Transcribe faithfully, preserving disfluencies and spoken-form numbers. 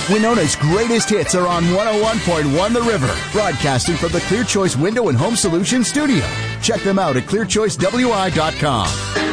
Winona's greatest hits are on one oh one point one The River, broadcasting from the Clear Choice Window and Home Solutions studio. Check them out at clear choice w i dot com.